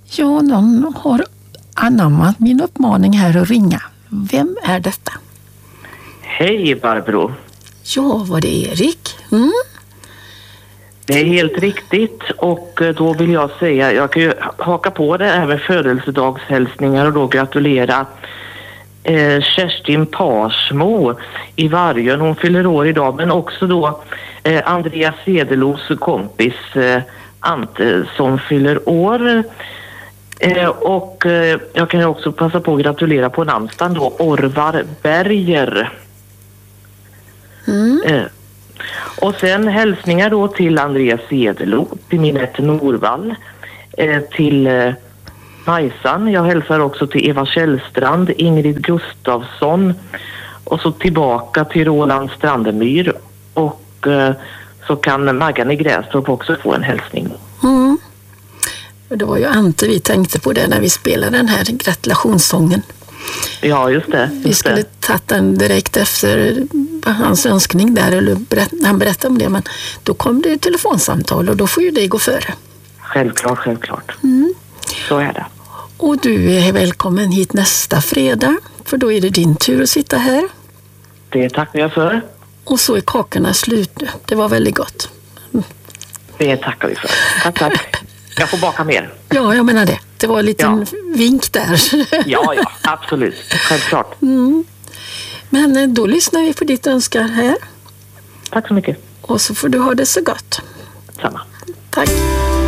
Ja, någon har anammat min uppmaning här att ringa. Vem är detta? Hej Barbro. Ja, var det Erik? Det är helt riktigt och då vill jag säga, jag kan ju haka på det här med födelsedagshälsningar och då gratulera Kerstin Parsmo i Vargön. Hon fyller år idag, men också då Andreas Sedelos kompis Ante som fyller år. Och jag kan ju också passa på att gratulera på namnsdagen då, Orvar Berger. Och sen hälsningar då till Andreas Sedelo, till Minette Norvall, till Majsan. Jag hälsar också till Eva Källstrand, Ingrid Gustafsson och så tillbaka till Roland Strandemyr. Och så kan Maggan i Grästorp också få en hälsning. Det var ju Ante vi tänkte på det när vi spelade den här gratulationssången. Ja, just det. Vi skulle ta den direkt efter hans önskning där, eller han berättade om det, men då kom det telefonsamtal och då får ju det gå före. Självklart. Så är det. Och du är välkommen hit nästa fredag, för då är det din tur att sitta här. Det tackar jag för. Och så är kakorna slut nu. Det var väldigt gott. Det tackar vi för. Tack. Jag får baka mer. Ja, jag menar det. Det var en liten vink där. Ja, absolut. Självklart. Men då lyssnar vi på ditt önskar här. Tack så mycket. Och så får du ha det så gott. Samma. Tack.